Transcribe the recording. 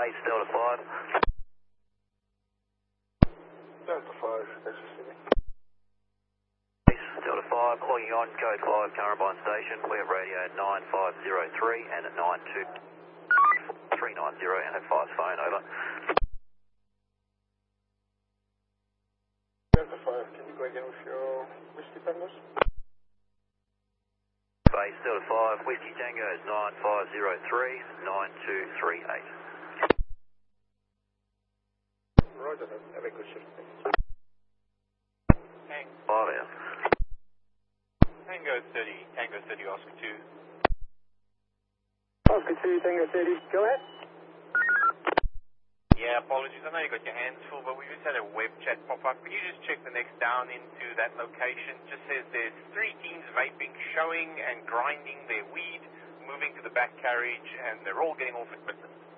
Base Delta 5. Delta 5, Exeter City. Base Delta 5, logging on, code 5, Currambine Station. We have radio at 9503 and at 92390 and at 5's phone, over. Delta 5, can you go again with your whiskey penders? Base Delta 5, Whiskey Tango is 9503 9238. Roger that, have a good shift. Tango 5 out. Tango 30 Oscar 2. Oscar 2, Tango 30, go ahead. Yeah, apologies, I know you got your hands full, but we just had a web chat pop up. Could you just check the next down into that location? Just says there's 3 teams vaping, showing and grinding their weed, moving to the back carriage, and they're all getting off equipment.